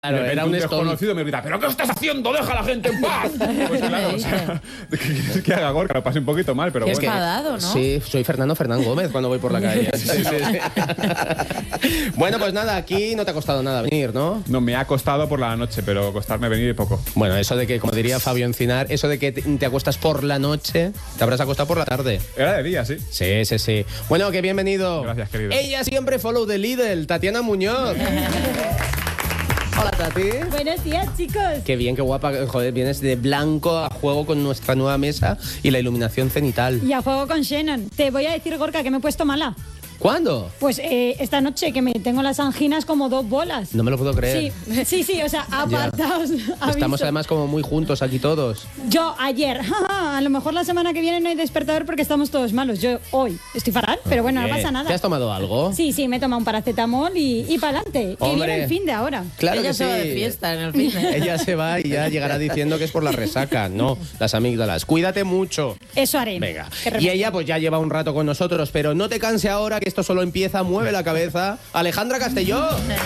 Claro, era un desconocido me grita, ¿pero qué estás haciendo? ¡Deja a la gente en paz! Pues claro, o sea, ¿qué quieres que haga, Gorka? Lo pasé un poquito mal, pero bueno. Es enfadado, ¿no? Sí, soy Fernando Gómez cuando voy por la calle. Sí. Bueno, pues nada, aquí no te ha costado nada venir, ¿no? No, me ha costado por la noche, pero costarme venir poco. Bueno, eso de que, como diría Fabio Encinar, eso de que te acuestas por la noche, te habrás acostado por la tarde. Era de día, sí. Sí. Bueno, que bienvenido. Gracias, querido. Ella siempre follow the Lidl, Tatiana Muñoz. Hola, Tati. Buenos días, chicos. Qué bien, qué guapa. Joder, vienes de blanco a juego con nuestra nueva mesa y la iluminación cenital. Y a juego con Shannon. Te voy a decir, Gorka, que me he puesto mala. ¿Cuándo? Pues esta noche, que me tengo las anginas como 2 bolas. No me lo puedo creer. Sí, o sea, apartaos. Estamos además como muy juntos aquí todos. Yo ayer, a lo mejor la semana que viene no hay despertador porque estamos todos malos. Yo hoy estoy fatal, pero bueno, no pasa nada. ¿Te has tomado algo? Sí, me he tomado un paracetamol y para adelante. Que viene el fin de ahora. Claro Ella que se va de fiesta en el fin de... Ella se va y ya llegará diciendo que es por la resaca. No, las amígdalas. Cuídate mucho. Eso haré. Venga. Y ella pues ya lleva un rato con nosotros, pero no te canse ahora que esto solo empieza. Mueve la cabeza. Alejandra Castelló.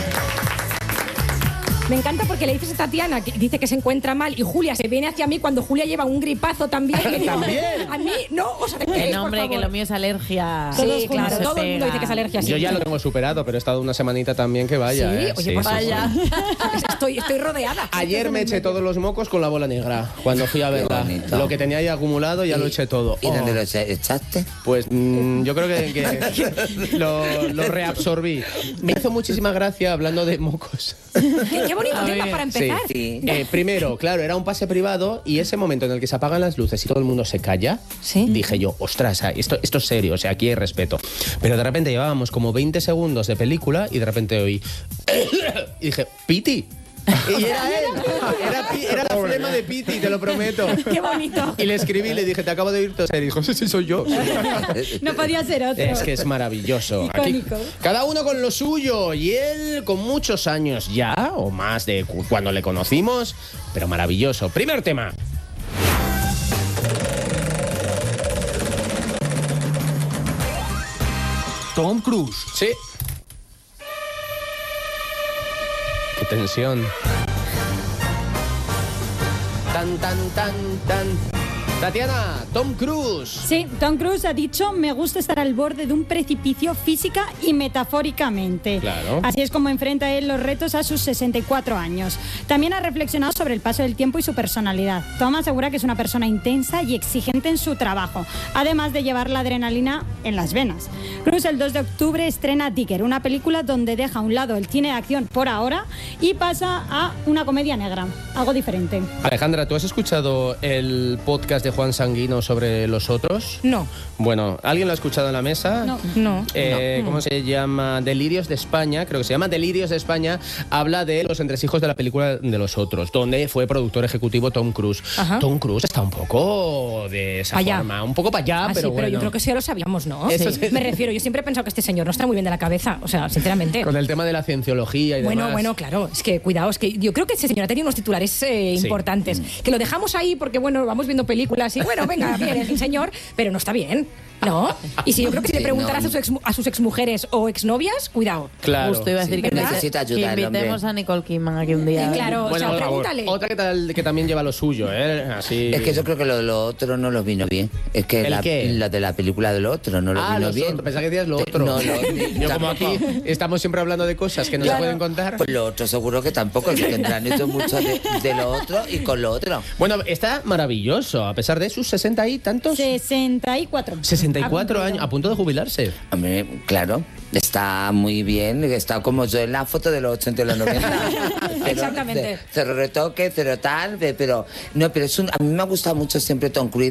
Me encanta porque le dices a Tatiana que dice que se encuentra mal y Julia se viene hacia mí cuando Julia lleva un gripazo también. ¿También? A mí no, o sea, Que no, hombre, que lo mío es alergia. Sí, claro, No se todo el mundo pega. dice que es alergia. Sí. Yo ya lo tengo superado, pero he estado una semanita también que vaya. Sí, oye, pues vaya. Estoy rodeada. Ayer me eché todos los mocos con la bola negra cuando fui a verla. bonito. Lo que tenía ahí acumulado ya lo eché todo. ¿Y dónde lo echaste? Pues yo creo que lo reabsorbí. Me hizo muchísima gracia hablando de mocos. Qué bonito A tema ver. para empezar. Sí. Primero, claro, era un pase privado y ese momento en el que se apagan las luces y todo el mundo se calla, ¿Sí? dije yo, ostras, esto es serio, o sea, aquí hay respeto. Pero de repente llevábamos como 20 segundos de película y de repente oí... y dije, Piti. Y era él. Era la flema de Piti, te lo prometo. Qué bonito. Y le escribí y le dije, te acabo de oír toser. Y dijo, sí, soy yo. No podía ser otro. Es que es maravilloso. Aquí, Icónico. cada uno con lo suyo. Y él con muchos años ya, o más de cuando le conocimos, pero maravilloso. Primer tema. Tom Cruise. Sí. Qué tensión. Tan. Tatiana, Tom Cruise. Sí, Tom Cruise ha dicho, me gusta estar al borde de un precipicio física y metafóricamente. Claro. Así es como enfrenta él los retos a sus 64 años. También ha reflexionado sobre el paso del tiempo y su personalidad. Tom asegura que es una persona intensa y exigente en su trabajo, además de llevar la adrenalina en las venas. Cruise el 2 de octubre estrena Digger, una película donde deja a un lado el cine de acción por ahora y pasa a una comedia negra, algo diferente. Alejandra, ¿tú has escuchado el podcast de Juan Sanguino sobre los otros? No. Bueno, ¿alguien lo ha escuchado en la mesa? No. ¿Cómo se llama? Delirios de España, creo que se llama Delirios de España. Habla de los entresijos de la película de los otros, donde fue productor ejecutivo Tom Cruise. Ajá. Tom Cruise está un poco de esa Allá. forma, un poco para allá, Ah, pero sí, bueno. pero yo creo que eso ya lo sabíamos, ¿no? Eso Sí. sí. Me refiero, yo siempre he pensado que este señor no está muy bien de la cabeza, o sea, sinceramente. Con el tema de la cienciología y demás. Bueno, claro, es que cuidado, es que yo creo que ese señor ha tenido unos titulares importantes, que lo dejamos ahí porque, bueno, vamos viendo películas y, bueno, venga, bien, es un señor, pero no está bien, ¿no? Y si yo creo que si le preguntaras a sus exmujeres o exnovias, cuidado. Claro. Justo iba a decir que Necesita ayuda el invitemos hombre. a Nicole Kidman aquí un día. Claro, Bueno, o sea, pregúntale. otra que también lleva lo suyo, ¿eh? Así... Es que yo creo que lo otro no los vino bien. Es que ¿El qué? lo de la película de lo otro no los vino los bien. otros. Pensaba que decías lo otro. No, Yo como aquí estamos siempre hablando de cosas que no se pueden contar. Pues lo otro seguro que tampoco, que tendrán hecho mucho de lo otro y con lo otro. Bueno, está maravilloso, a pesar de sus 60 y tantos. 64. 64 años, a punto de jubilarse. Hombre, claro, está muy bien, está como yo en la foto de los 80 y los 90. Exactamente. Cero retoque, cero tal, pero no, pero a mí me ha gustado mucho siempre Tom Cruise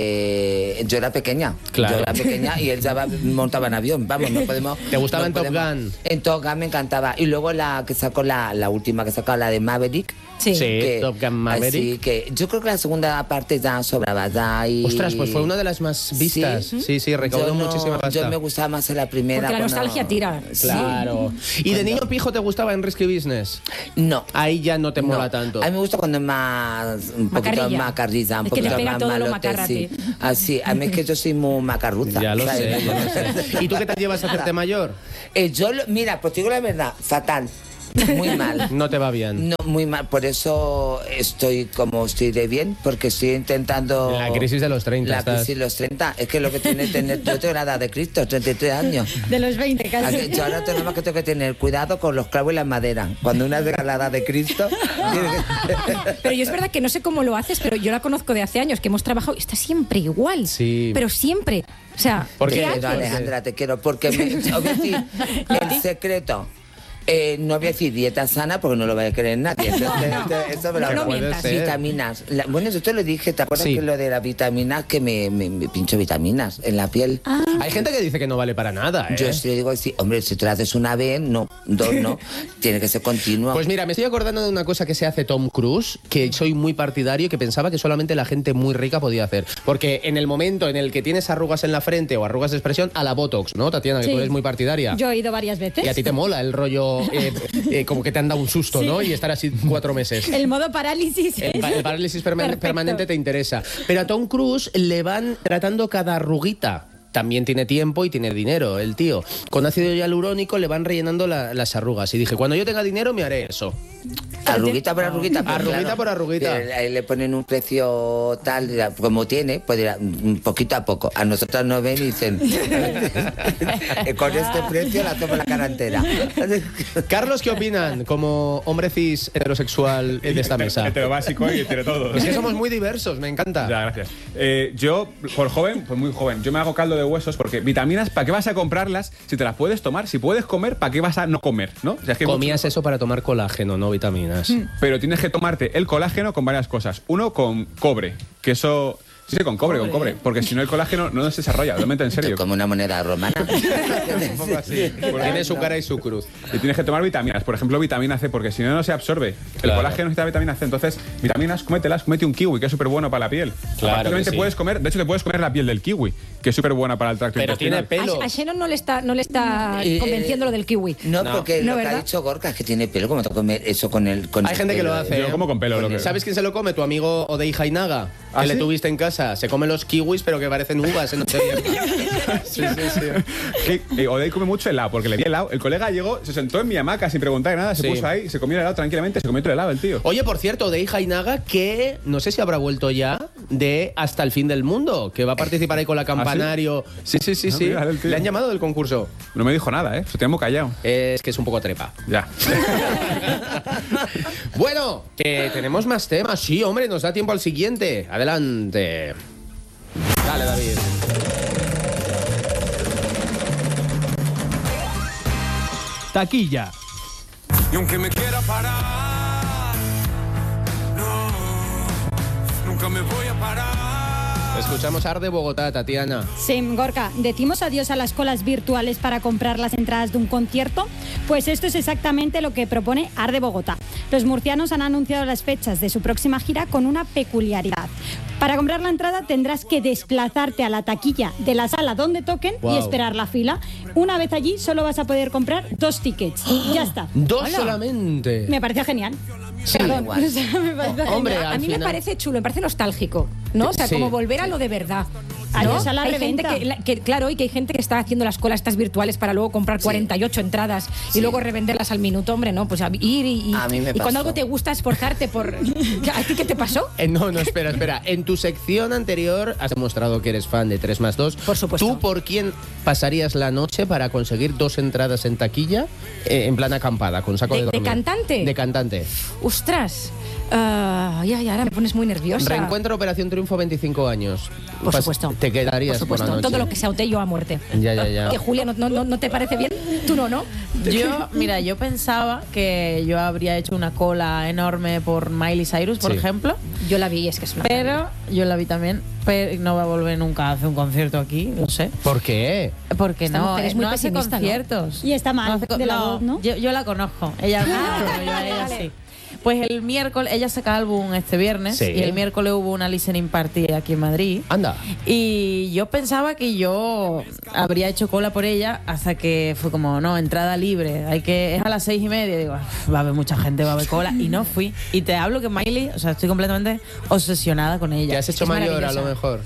desde yo era pequeña. Claro. Yo era pequeña y él ya montaba en avión, vamos, no podemos. ¿Te gustaba no en Top podemos. Gun? En Top Gun me encantaba. Y luego la que sacó la última que sacó, la de Maverick. Sí. Top Gun Maverick. Así que yo creo que la segunda parte ya sobraba ya y... Ostras, pues fue una de las más vistas. Sí, recaudó Yo no- muchísima pasta. Yo me gustaba más en la primera. Porque la cuando- nostalgia tira. Claro. ¿Y de niño pijo te gustaba en Risky Business? No. Ahí ya no te mola tanto. A mí me gusta cuando es más, un poquito Macarrilla. más macarrilla, un Es que le poquito pega más todo lo malote, macarra a sí. ti. Así, a mí es que yo soy muy macarruza. Ya lo ¿sabes? sé, ya lo sé. ¿Y tú qué te llevas a hacerte mayor? Mira, pues te digo la verdad, fatal. Muy mal. No te va bien. No, muy mal. Por eso estoy de bien, porque estoy intentando... La crisis de los 30. La crisis de los 30. Es que lo que tiene tener... Yo tengo la edad de Cristo, 33 años. De los 20 casi. Yo ahora tengo que tener cuidado con los clavos y las maderas. Cuando una llega a la edad de Cristo... Pero yo es verdad que no sé cómo lo haces, pero yo la conozco de hace años, que hemos trabajado y está siempre igual. Sí. Pero siempre. O sea, ¿Por qué? Te quiero, Alejandra, te quiero, porque os voy a decir el secreto. No voy a decir dieta sana porque no lo va a creer nadie. Eso me lo no puede mientas. ser. Vitaminas. Bueno, yo te lo dije, ¿te acuerdas que lo de las vitaminas? Que me pincho vitaminas en la piel. Hay gente que dice que no vale para nada, ¿eh? Yo sí digo, sí, hombre, si te lo haces una vez, no, dos no. Tiene que ser continuo. Pues mira, me estoy acordando de una cosa que se hace Tom Cruise, que soy muy partidario y que pensaba que solamente la gente muy rica podía hacer. Porque en el momento en el que tienes arrugas en la frente o arrugas de expresión, a la Botox, ¿no, Tatiana? Que Sí. tú eres muy partidaria. Yo he ido varias veces. Y a ti te mola el rollo, como que te han dado un susto, Sí. ¿no? Y estar así 4 meses. El modo parálisis. El parálisis Perfecto. permanente te interesa. Pero a Tom Cruise le van tratando cada arruguita. También tiene tiempo y tiene dinero, el tío. Con ácido hialurónico le van rellenando las arrugas. Y dije, cuando yo tenga dinero me haré eso. Arruguita por arruguita. pues Arruguita claro, por arruguita. Ahí le ponen un precio tal, dirá, como tiene, pues dirá, poquito a poco. A nosotros nos ven y dicen, con este precio la tomo la cara entera. Carlos, ¿qué opinan como hombre cis heterosexual de esta mesa? Hetero básico y hetero todo. Es que somos muy diversos, me encanta. Ya, gracias. Yo, por joven, pues muy joven, yo me hago caldo de huesos porque vitaminas, ¿para qué vas a comprarlas si te las puedes tomar? Si puedes comer, ¿para qué vas a no comer? ¿No? O sea, es que Comías eso para tomar colágeno, no vitaminas. Pero tienes que tomarte el colágeno con varias cosas. Uno, con cobre, que eso... Sí, con cobre, porque si no el colágeno no se desarrolla, realmente en serio. Como una moneda romana. Un poco así. Tiene su cara y su cruz. Y tienes que tomar vitaminas, por ejemplo vitamina C, porque si no, no se absorbe. El Claro. colágeno necesita vitamina C, entonces vitaminas, cómetelas, cómete un kiwi, que es súper bueno para la piel. Claro Aparte, que sí. puedes comer, de hecho te puedes comer la piel del kiwi, que es súper buena para el tracto Pero tiene intestinal. pelo. a Shannon no le está Y, convenciendo lo del kiwi. No, No. porque No, lo que ha ¿verdad? dicho Gorka es que tiene pelo, como te comer eso con el Hay gente que lo hace. Yo ¿eh? como con pelo, lo que... ¿Sabes quién se lo come? Tu amigo Odei Jainaga, ¿Ah, que le sí? tuviste en casa. Se come los kiwis, pero que parecen uvas en Nochevieja. Sí. Odey come mucho helado, porque le di helado. El colega llegó, se sentó en mi hamaca sin preguntar nada, se Sí. puso ahí, se comió el helado tranquilamente, se comió todo el helado el tío. Oye, por cierto, Odei Jainaga, que no sé si habrá vuelto ya de Hasta el fin del mundo, que va a participar ahí con la Campanario. Sí. Ah, mira, el tío. Le han llamado del concurso. No me dijo nada, se te hemos callado. Es que es un poco trepa. Ya. Bueno, que tenemos más temas. Sí, hombre, nos da tiempo al siguiente. Adelante. Dale, David. Taquilla. Y aunque me quiera parar, no, nunca me voy a parar. Escuchamos Arde Bogotá, Tatiana. Sí, Gorka, ¿decimos adiós a las colas virtuales para comprar las entradas de un concierto? Pues esto es exactamente lo que propone Arde Bogotá. Los murcianos han anunciado las fechas de su próxima gira con una peculiaridad. Para comprar la entrada tendrás que desplazarte a la taquilla de la sala donde toquen Wow. y esperar la fila. Una vez allí solo vas a poder comprar 2 tickets. Ya está. Dos Hola. solamente. Me parece genial. Sí, Perdón, igual. o sea, me parece Hombre, genial. A mí final- me parece chulo, me parece nostálgico, ¿no? O sea, Sí. como volver a lo de verdad. ¿no? Adiós a la Hay gente reventa. claro, y que hay gente que está haciendo las colas estas virtuales para luego comprar 48 entradas y luego revenderlas al minuto, hombre, ¿no? Pues ir y A mí me y cuando pasó. algo te gusta esforzarte por... ¿A ti qué te pasó? No, espera. En tu sección anterior has demostrado que eres fan de 3+2. Por supuesto. ¿Tú por quién pasarías la noche para conseguir 2 entradas en taquilla en plan acampada, con saco de ¿De dormir? cantante? De cantante. ¡Ostras! Ya, ahora me pones muy nerviosa. Reencuentro Operación Triunfo 25 años. Por supuesto. Te quedarías Por supuesto, por la noche. todo lo que sea yo a muerte. Ya. Que Julia, ¿no te parece bien? Tú no. Yo pensaba que yo habría hecho una cola enorme por Miley Cyrus, por Sí. ejemplo. Yo la vi, es que es una... Pero yo la vi también, pero no va a volver nunca a hacer un concierto aquí, lo sé. ¿Por qué? Porque Esta no, mujer es muy no hace pesimista, ¿no? conciertos. Y está mal, de la voz, ¿no? Yo la conozco. Ella pero yo a ella sí. Pues el miércoles, ella saca álbum este viernes Sí. y el miércoles hubo una listening party aquí en Madrid. Anda. Y yo pensaba que yo habría hecho cola por ella hasta que fue como, no, entrada libre, es a las 6:30. Digo, va a haber mucha gente, va a haber cola. Y no fui. Y te hablo que Miley, o sea, estoy completamente obsesionada con ella. ¿Te has hecho Es mayor a maravillosa. lo mejor?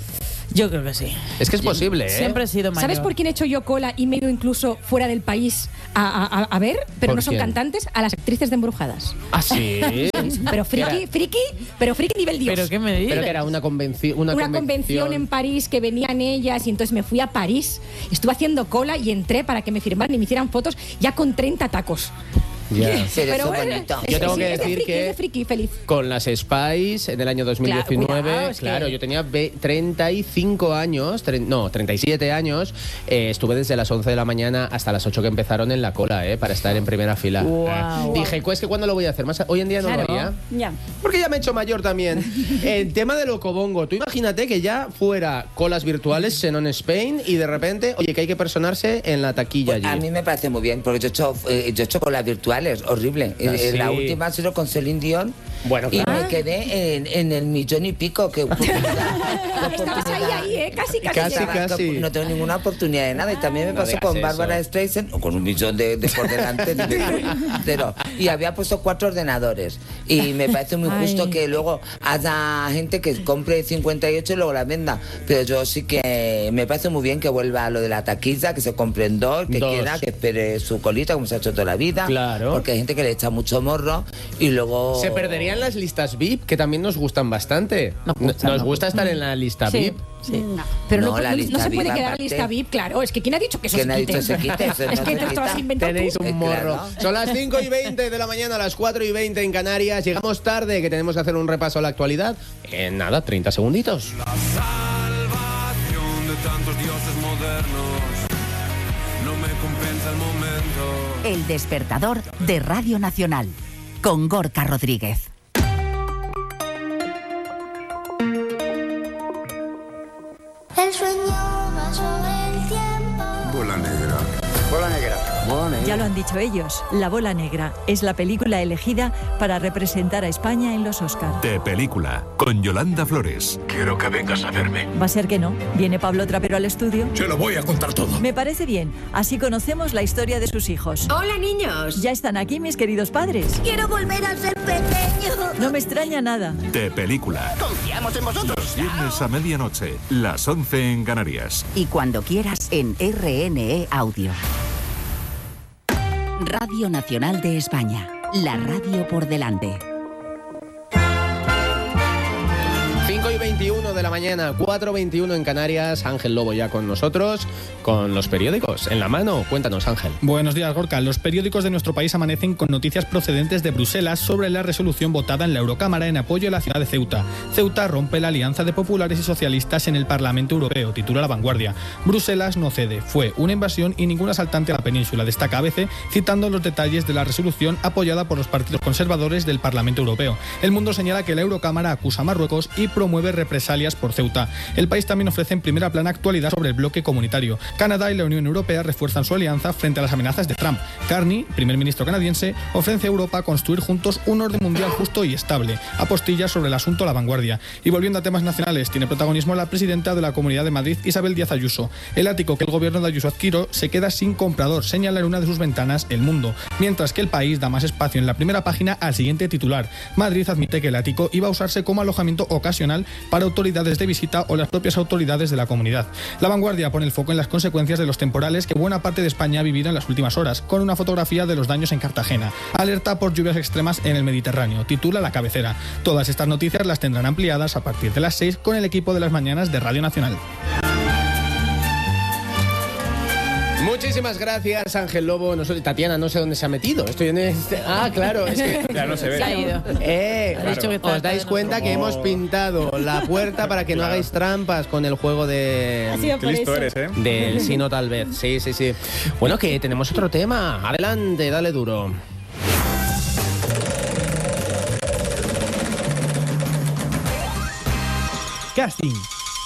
Yo creo que sí. Es que es posible, ¿eh? Siempre he sido mayor. ¿Sabes por quién he hecho yo cola y me he ido incluso fuera del país a ver? Pero ¿Por no son quién? cantantes, a las actrices de Embrujadas. ¿Ah, sí? Pero friki nivel Dios. ¿Pero qué me dices? Pero que era una convención. Una convención en París que venían ellas y entonces me fui a París, estuve haciendo cola y entré para que me firmaran y me hicieran fotos ya con 30 tacos. Ya. Pero eso bueno, bonito. Yo tengo que es de decir friki, que es de friki, feliz. con las Spice en el año 2019, Cuidado, es claro, que- yo tenía 35 años, 37 años, estuve desde las 11 de la mañana hasta las 8 que empezaron en la cola, para estar en primera fila. Guau. Dije, es que ¿cuándo lo voy a hacer? Hoy en día no Claro. lo haría. Ya. Porque ya me he hecho mayor también. El tema del Ocobongo. Tú imagínate que ya fuera colas virtuales, Xenon Spain, y de repente, oye, que hay que personarse en la taquilla Pues allí. a mí me parece muy bien, porque yo he hecho con las virtuales, horrible. Ah, sí. La última ha sido con Celine Dion. Bueno, y claro. me quedé en el 1,000,000 y pico. Estabas ahí, casi Casi. No tengo ninguna oportunidad de nada. Y también me No pasó digas con eso. Bárbara Streisand, con 1,000,000 de por delante. Pero, y había puesto 4 ordenadores. Y me parece muy justo que luego haya gente que compre 58 y luego la venda. Pero yo sí que me parece muy bien que vuelva a lo de la taquilla, que se compren 2, que 2. quiera, que espere su colita, como se ha hecho toda la vida. Claro. Porque hay gente que le echa mucho morro y luego... Se perderían las listas VIP, que también nos gustan bastante. Nos gusta estar en la lista Sí. VIP. Sí. Pero No, la no lista se puede VIP quedar aparte. lista VIP, claro. Es que ¿quién ha dicho que eso ¿Quién se ha quite? dicho se quite? Eso Es no que se te lo quita. has inventado Tenéis tú. un morro. Claro. Son las 5:20 de la mañana, a las 4:20 en Canarias. Llegamos tarde, que tenemos que hacer un repaso a la actualidad. En nada, 30 segunditos. La salvación de tantos dioses modernos no me compensa el momento. El despertador de Radio Nacional, con Gorka Rodríguez. El sueño va sobre el tiempo. Bola negra. Bola negra. Ya lo han dicho ellos, La Bola Negra es la película elegida para representar a España en los Oscar. De película, con Yolanda Flores. Quiero que vengas a verme. Va a ser que no. ¿Viene Pablo Trapero al estudio? Se lo voy a contar todo. Me parece bien. Así conocemos la historia de sus hijos. Hola, niños. Ya están aquí mis queridos padres. Quiero volver a ser pequeño. No me extraña nada. De película. Confiamos en vosotros. Los viernes a medianoche, las 11 en Canarias. Y cuando quieras en RNE Audio. Radio Nacional de España. La radio por delante. 5:21 de la mañana, 4:21 en Canarias. Ángel Lobo ya con nosotros, con los periódicos en la mano. Cuéntanos, Ángel. Buenos días, Gorka. Los periódicos de nuestro país amanecen con noticias procedentes de Bruselas sobre la resolución votada en la Eurocámara en apoyo a la ciudad de Ceuta. Ceuta rompe la alianza de populares y socialistas en el Parlamento Europeo, titula La Vanguardia. Bruselas no cede. Fue una invasión y ningún asaltante a la península, destaca ABC, citando los detalles de la resolución apoyada por los partidos conservadores del Parlamento Europeo. El Mundo señala que la Eurocámara acusa a Marruecos y promueve represalias por Ceuta. El país también ofrece en primera plana actualidad sobre el bloque comunitario. Canadá y la Unión Europea refuerzan su alianza frente a las amenazas de Trump. Carney, primer ministro canadiense, ofrece a Europa construir juntos un orden mundial justo y estable. Apostilla sobre el asunto La Vanguardia. Y volviendo a temas nacionales, tiene protagonismo la presidenta de la Comunidad de Madrid, Isabel Díaz Ayuso. El ático que el gobierno de Ayuso adquirió se queda sin comprador, señala en una de sus ventanas El Mundo. Mientras que El País da más espacio en la primera página al siguiente titular. Madrid admite que el ático iba a usarse como alojamiento ocasional para autoridades de visita o las propias autoridades de la comunidad. La Vanguardia pone el foco en las consecuencias de los temporales que buena parte de España ha vivido en las últimas horas, con una fotografía de los daños en Cartagena. Alerta por lluvias extremas en el Mediterráneo, titula la cabecera. Todas estas noticias las tendrán ampliadas a partir de las 6 con el equipo de las mañanas de Radio Nacional. Muchísimas gracias, Ángel Lobo. Tatiana, no sé dónde se ha metido. Estoy en este... Ah, claro, es que... Ya no se ve. Se ha ido. Claro. dicho que Os dais cuenta que hemos pintado la puerta para que no hagáis trampas con el juego de... Ha sido Qué por listo eso. eres, ¿eh? Del sí, no, tal vez. Sí, sí, sí. Bueno, que tenemos otro tema. Adelante, dale duro. Casting.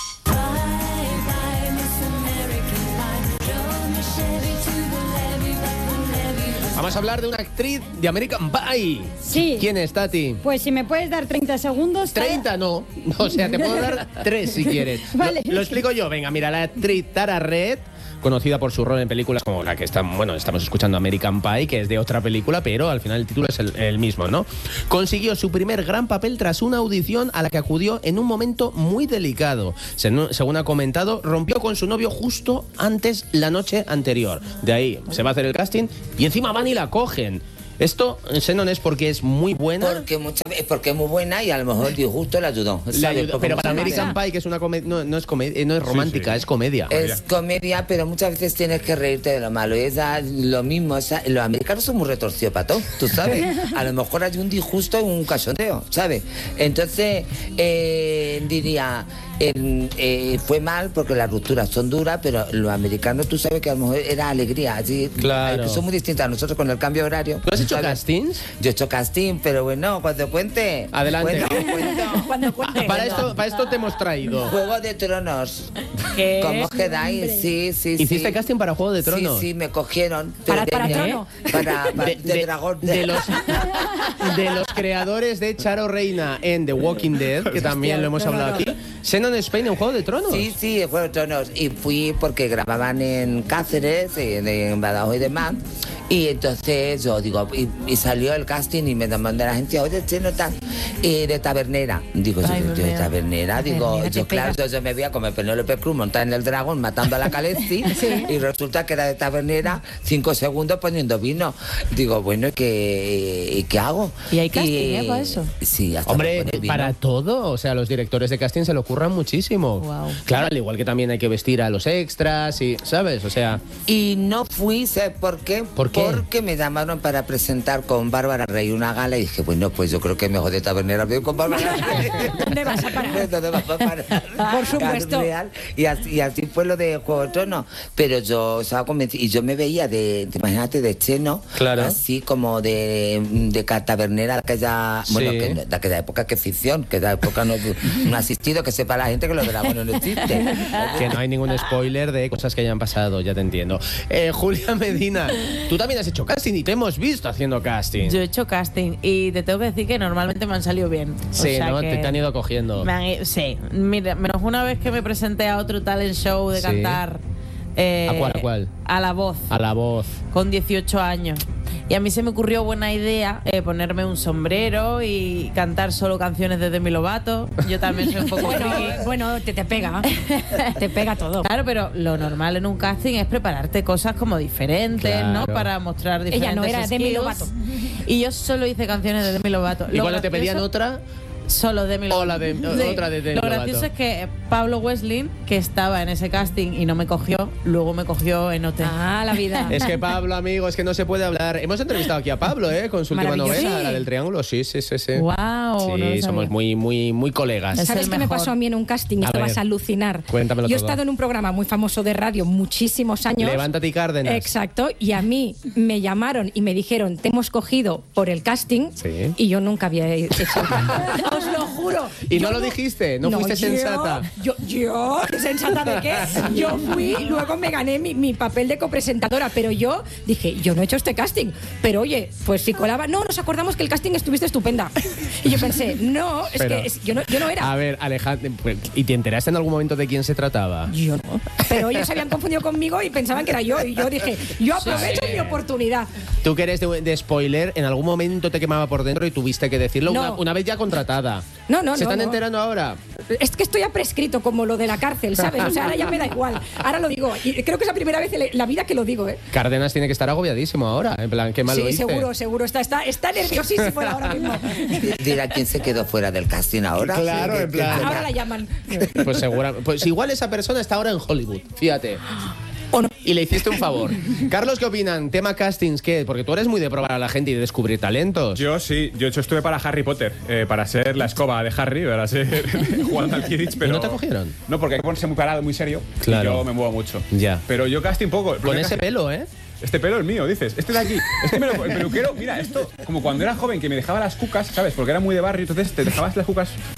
Vamos a hablar de una actriz de American Pie. Sí. ¿Quién es, Tati? Pues si me puedes dar 30 segundos... 30 no. O sea, te puedo dar 3 si quieres. Vale. Lo explico yo. Venga, mira, la actriz Tara Reid conocida por su rol en películas como la que estamos escuchando, American Pie, que es de otra película, pero al final el título es el mismo, ¿no? Consiguió su primer gran papel tras una audición a la que acudió en un momento muy delicado. Según ha comentado, rompió con su novio justo antes la noche anterior. De ahí se va a hacer el casting y encima van y la cogen. Esto, Xenon, es porque es muy buena. Porque es muy buena y a lo mejor Disgusto le ayudó. Pero para American Pie, que es una comedia, no es romántica, es comedia. Es comedia, pero muchas veces tienes que reírte de lo malo. Y es lo mismo. Los americanos son muy retorcidos para todo, tú sabes. A lo mejor hay un disgusto y un cachondeo, ¿sabes? Entonces, diría... fue mal porque las rupturas son duras, pero los americanos, tú sabes que a lo mejor era alegría. Así, claro. Son muy distintas a nosotros con el cambio horario. ¿Tú has hecho castings? Yo he hecho casting, pero bueno, cuando cuente. Adelante. Cuando cuente. Para esto te hemos traído. Juego de Tronos. ¿Qué? ¿Cómo os quedáis? Sí. ¿Hiciste casting para Juego de Tronos? Sí, me cogieron. ¿Para Trono? De dragón. De los creadores de Charo Reina en The Walking Dead, que también lo hemos hablado aquí. Xenon Spain en Juego de Tronos. Sí, en Juego de Tronos. Y fui porque grababan en Cáceres, en Badajoz y demás. Y entonces yo digo, y salió el casting y me mandó la agencia, oye, Cheno, tal, de tabernera. Digo, yo de tabernera, digo, yo claro, yo me veía como Penélope Cruz montada en el dragón matando a la Khaleesi y resulta que era de tabernera 5 segundos poniendo vino. Digo, bueno, ¿y qué hago? ¿Y hay casting para eso? Sí, hasta hombre, para todo, o sea, los directores de casting se lo ocurran muchísimo. Wow. Claro, al igual que también hay que vestir a los extras y, ¿sabes? O sea... Y no fui, ¿sabes por qué? ¿Por qué? Porque me llamaron para presentar con Bárbara Rey una gala y dije, bueno, pues yo creo que mejor de tabernera veo con Bárbara Rey. ¿Dónde vas a parar? ¿Dónde vas a parar? Por supuesto. Y así fue lo de Juego de Tronos. Pero yo estaba convencida, y yo me veía imagínate, de Cheno, claro, así como de tabernera de aquella, bueno, que, de aquella época, que es ficción, que de época no ha existido, que sepa la gente que los dragones no existen. Que no hay ningún spoiler de cosas que hayan pasado, ya te entiendo. Julia Medina, tú también has hecho casting y te hemos visto haciendo casting. Yo he hecho casting y te tengo que decir que normalmente me han salido bien. Sí, o sea, ¿no? Te han ido cogiendo. Sí, mira, menos una vez que me presenté a otro talent show de cantar. ¿A cuál? A La Voz. A La Voz. Con 18 años. Y a mí se me ocurrió buena idea ponerme un sombrero y cantar solo canciones de Demi Lovato. Yo también soy un poco bueno, te pega. Te pega todo. Claro, pero lo normal en un casting es prepararte cosas como diferentes, claro, ¿no? Para mostrar diferentes Ella no era skills. Demi Lovato. Y yo solo hice canciones de Demi Lovato. ¿Y cuando te pedían otra? Solo Demi Lovato. Otra de Demi Lovato. Lo gracioso es que Pablo Wesley, que estaba en ese casting y no me cogió, luego me cogió en OT. Ah, la vida. Es que Pablo, amigo, es que no se puede hablar. Hemos entrevistado aquí a Pablo, con su última novela, la del Triángulo. Sí. Wow. Sí, somos muy colegas. ¿Sabes qué me pasó a mí en un casting? Estabas a alucinar. Cuéntamelo Yo he todo. estado en un programa muy famoso de radio muchísimos años. Levántate y Cárdenas. Exacto. Y a mí me llamaron y me dijeron, te hemos cogido por el casting. Sí. Y yo nunca había hecho. Os lo juro. ¿Y no lo dijiste? ¿No fuiste sensata? Yo, ¿sensata de qué? Yo fui, luego me gané mi papel de copresentadora, pero yo dije, yo no he hecho este casting, pero oye, pues si colaba, no, nos acordamos que el casting estuviste estupenda. Y yo pensé, no, yo no era. A ver, Alejandro, ¿y te enteraste en algún momento de quién se trataba? Yo no. Pero ellos se habían confundido conmigo y pensaban que era yo, y yo dije, yo aprovecho mi oportunidad. Tú que eres de spoiler, ¿en algún momento te quemaba por dentro y tuviste que decirlo una vez ya contratada? No. ¿Se están enterando ahora? Es que estoy ya prescrito como lo de la cárcel, ¿sabes? O sea, ahora ya me da igual. Ahora lo digo. Y creo que es la primera vez en la vida que lo digo, ¿eh? Cárdenas tiene que estar agobiadísimo ahora. En plan, qué mal lo hice. Sí, seguro. Está nerviosísimo ahora mismo. Dirá quién se quedó fuera del casting ahora. Claro, en plan. Ahora la llaman. Pues seguro. Pues igual esa persona está ahora en Hollywood. Fíjate. ¿O no? Y le hiciste un favor. Carlos, ¿qué opinan? Tema castings, ¿qué? Porque tú eres muy de probar a la gente y de descubrir talentos. Yo sí, yo estuve para Harry Potter, para ser la escoba de Harry, para ser jugando al Quidditch, pero... ¿Y no te cogieron? No, porque hay que ponerse muy parado, muy serio, claro. Y yo me muevo mucho. Ya. Pero yo casting poco. Con ese pelo, ¿eh? Este pelo es mío, dices. Este de aquí. Es que el peluquero, mira, esto, como cuando era joven, que me dejaba las cucas, ¿sabes? Porque era muy de barrio, entonces te dejabas las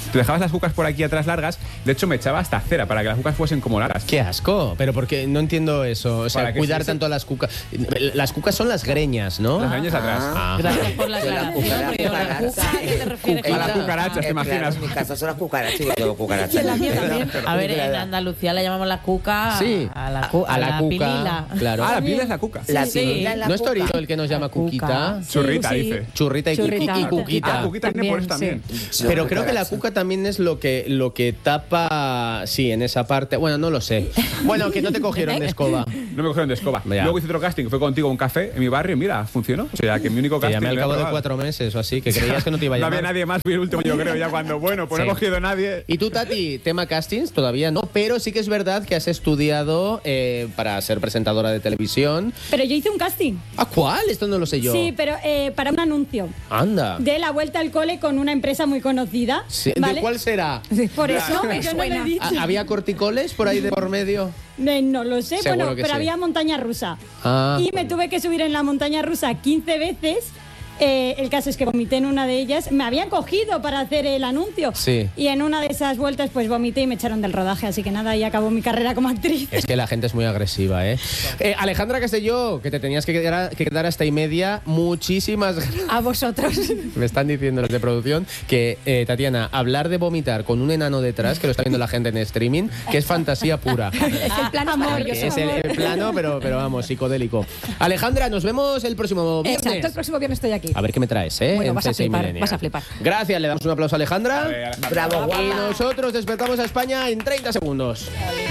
cucas por aquí atrás largas. De hecho, me echaba hasta cera para que las cucas fuesen como largas. ¡Qué asco! Pero porque no entiendo eso. O sea, cuidar tanto a las cucas. Las cucas son las greñas, ¿no? Las greñas atrás. Gracias por la aclaración. ¿A la cuca cucarachas, ¿te imaginas? En mi casa son las cucarachas, yo tengo cucarachas. A ver, en Andalucía le llamamos la cuca Sí. a la cuca. pilila. Claro. Ah, la pila es la cuca. La Sí. pilila es la ¿No es cuca. Torito el que nos llama cuquita? Churrita, Sí. dice. Churrita y, Churrita. y cuquita. Ah, cuquita tiene por eso también. Pero creo que la cuca también es lo que tapa, sí, en esa parte. Bueno, no lo sé. Bueno, que no te cogieron de escoba. No me cogieron de escoba. Ya. Luego hice otro casting, que fue contigo a un café en mi barrio y mira, funcionó. O sea, que mi único Te casting... llamé al lo he cabo de probado. 4 meses o así, que creías que no te iba a No llamar. había nadie más, fui el último, yo creo, ya cuando, bueno, pues no Sí. he cogido a nadie. ¿Y tú, Tati, tema castings? Todavía no, pero sí que es verdad que has estudiado para ser presentadora de televisión. Pero yo hice un casting. ¿A cuál? Esto no lo sé yo. Sí, pero para un anuncio. Anda. De la vuelta al cole con una empresa muy conocida. Sí, ¿de ¿vale? cuál será? Por eso me yo no lo he suena. dicho. ¿Había corticoles por ahí de por medio? No lo sé, Seguro bueno, que pero sí. había montaña rusa. Ah. Y me tuve que subir en la montaña rusa 15 veces. El caso es que vomité en una de ellas. Me habían cogido para hacer el anuncio. Sí. Y en una de esas vueltas pues vomité y me echaron del rodaje. Así que nada, ahí acabó mi carrera como actriz. Es que la gente es muy agresiva, ¿eh? Alejandra Castelló, que te tenías que quedar hasta y media. Muchísimas gracias. A vosotros. Me están diciendo los de producción que, Tatiana, hablar de vomitar con un enano detrás, que lo está viendo la gente en streaming, que es fantasía pura. Es que el plano es maravilloso. Es el plano, pero vamos, psicodélico. Alejandra, nos vemos el próximo viernes. Exacto, el próximo viernes estoy aquí. A ver qué me traes, ¿eh? Bueno, En vas a CSI flipar, Millennial. vas a flipar. Gracias, le damos un aplauso a Alejandra. Bravo, guapa. Y nosotros despertamos a España en 30 segundos.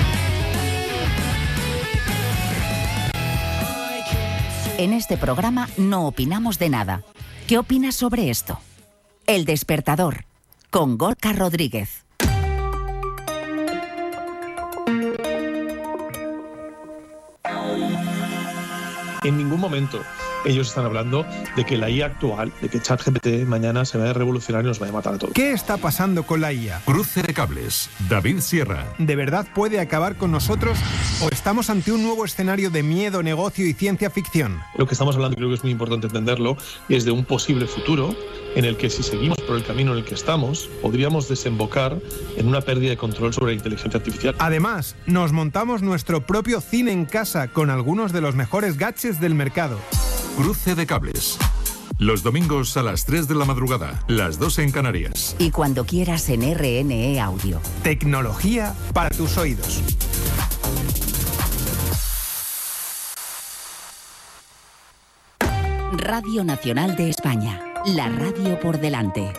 En este programa no opinamos de nada. ¿Qué opinas sobre esto? El Despertador, con Gorka Rodríguez. En ningún momento ellos están hablando de que la IA actual, de que ChatGPT mañana se va a revolucionar y nos va a matar a todos. ¿Qué está pasando con la IA? Cruce de cables. David Sierra. ¿De verdad puede acabar con nosotros o estamos ante un nuevo escenario de miedo, negocio y ciencia ficción? Lo que estamos hablando, y creo que es muy importante entenderlo, es de un posible futuro en el que si seguimos por el camino en el que estamos, podríamos desembocar en una pérdida de control sobre la inteligencia artificial. Además, nos montamos nuestro propio cine en casa con algunos de los mejores gadgets del mercado. Cruce de cables. Los domingos a las 3 de la madrugada, las 2 en Canarias. Y cuando quieras en RNE Audio. Tecnología para tus oídos. Radio Nacional de España. La radio por delante.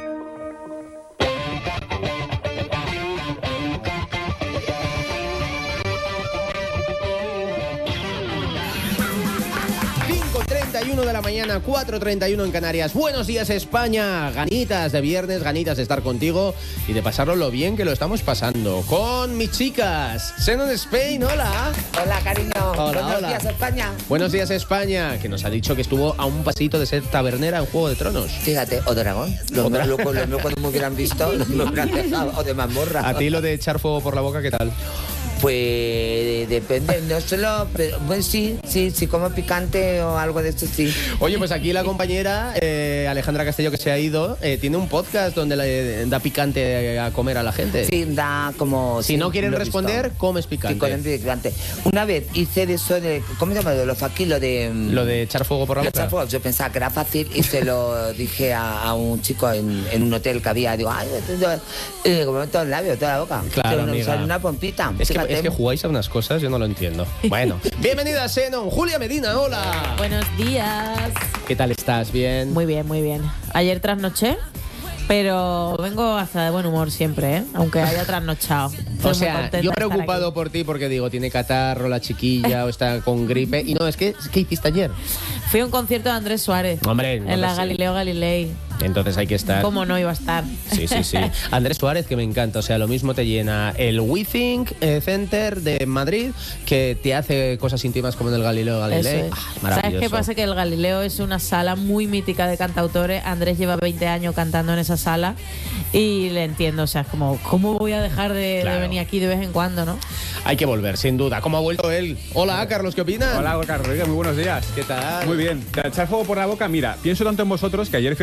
De la mañana, 4:31 en Canarias. Buenos días, España. Ganitas de viernes, ganitas de estar contigo y de pasarlo lo bien que lo estamos pasando. Con mis chicas. Xenon Spain, hola. Hola, cariño. Hola, Buenos hola. días, España. Buenos días, España, que nos ha dicho que estuvo a un pasito de ser tabernera en Juego de Tronos. Fíjate, o dragón. Los locos cuando me hubieran visto, me hubieran dejado, o de mazmorra. A ti lo de echar fuego por la boca, ¿qué tal? Pues depende, no solo, pero pues sí, como picante o algo de esto, sí. Oye, pues aquí la compañera Alejandra Castelló, que se ha ido, tiene un podcast donde le da picante a comer a la gente. Sí, da como... Si sí, no quieren lo he responder, visto. comes picante. Sí, comes picante. Una vez hice de eso de... ¿Cómo se llama? De los aquí, lo de... Lo de echar fuego por la boca. Echar fuego. Yo pensaba que era fácil y se lo dije a un chico en un hotel que había. Digo, ay, como todo el labio, toda la boca. Claro, amiga. Sale una pompita. Es que jugáis a unas cosas, yo no lo entiendo. Bueno, bienvenida a Xenon. Julia Medina, hola. Buenos días. ¿Qué tal estás? ¿Bien? Muy bien, muy bien. Ayer trasnoché, pero vengo hasta de buen humor siempre, ¿eh? Aunque haya trasnochado. O sea, yo preocupado por ti porque digo, tiene catarro la chiquilla o está con gripe. Y no, es que, ¿qué hiciste ayer? Fui a un concierto de Andrés Suárez. Hombre, no en la lo sé. Galileo Galilei. Entonces hay que estar. ¿Cómo no iba a estar? Sí. Andrés Suárez, que me encanta. O sea, lo mismo te llena el WeThink Center de Madrid, que te hace cosas íntimas como en el Galileo Galilei. Eso es. Maravilloso. ¿Sabes qué pasa? Que el Galileo es una sala muy mítica de cantautores. Andrés lleva 20 años cantando en esa sala y le entiendo. O sea, es como, ¿cómo voy a dejar de venir aquí de vez en cuando, no? Hay que volver, sin duda. ¿Cómo ha vuelto él? Hola, Carlos, ¿qué opinas? Hola, Carlos, muy buenos días. ¿Qué tal? Muy bien. De echar fuego por la boca, mira, pienso tanto en vosotros que ayer fui a cenar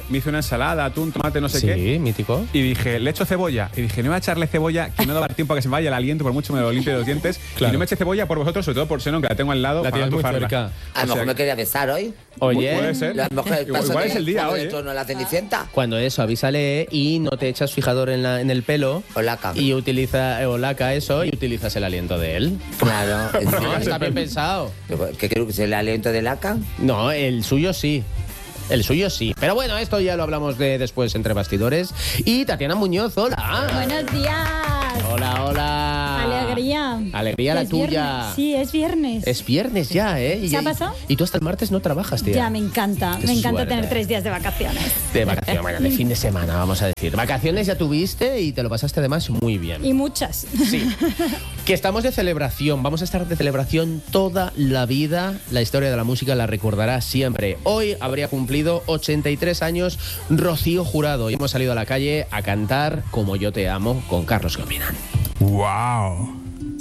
me hice una ensalada, atún, tomate, no sé qué. Sí, mítico. Y dije, le echo cebolla. Y dije, no voy a echarle cebolla, que no da tiempo a que se me vaya el aliento, por mucho me lo limpie los dientes. Claro. Y no me eche cebolla por vosotros, sobre todo por Seno, que la tengo al lado. La para tienes muy atufarla. cerca. A lo mejor me quería besar hoy. Oye, puede ser. A lo mejor el paso Igual de- es el día Juego hoy, de ¿eh? Tronos, la Cenicienta. cuando eso, avísale y no te echas fijador en el pelo. O laca. Y utiliza, o laca eso, y utilizas el aliento de él. Claro. No, está bien pensado. ¿Qué creo que es el aliento de laca? No, el suyo sí. El suyo sí. Pero bueno, esto ya lo hablamos de después entre bastidores. Y Tatiana Muñoz, hola. Buenos días. Hola, hola. Alegría. Alegría la Es tuya. viernes. Sí, es viernes. Es viernes ya, ¿eh? ¿Se ha pasado? Y tú hasta el martes no trabajas, tía. Ya, me encanta. Qué Me encanta suerte. tener 3 días de vacaciones. De vacaciones, bueno, de fin de semana, vamos a decir. Vacaciones ya tuviste y te lo pasaste además muy bien. Y muchas. Sí. Que estamos de celebración, vamos a estar de celebración toda la vida. La historia de la música la recordará siempre. Hoy habría cumplido 83 años Rocío Jurado y hemos salido a la calle a cantar Como yo te amo con Carlos Gombinan. ¡Wow!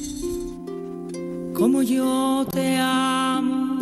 Como yo te amo.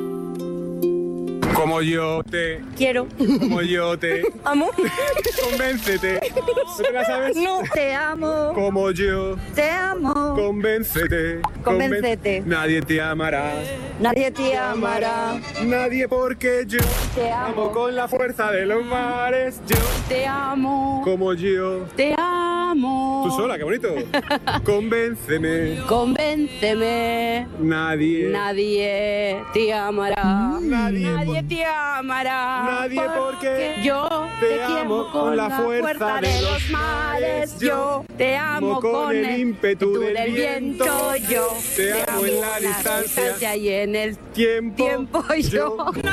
Como yo te... Quiero. Como yo te... Amo. Convéncete. ¿No te la sabes? No, te amo. Como yo... Te amo. Convéncete. Convéncete. Nadie te amará. Nadie te amará. Nadie porque yo Te amo. con la fuerza de los mares. Yo Te amo. como yo. Te amo. Tú sola, qué bonito. Convénceme. Convénceme. Nadie. Nadie te amará. Nadie te amará. Nadie porque yo te te amo quiero con la fuerza de los mares. Yo te amo con el ímpetu del viento. Yo te amo en la distancia y en el tiempo yo.